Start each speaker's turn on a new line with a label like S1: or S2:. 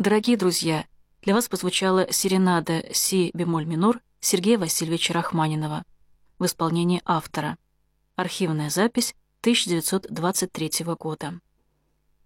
S1: Дорогие друзья, для вас прозвучала серенада си бемоль минор Сергея Васильевича Рахманинова в исполнении автора. Архивная запись 1923 года.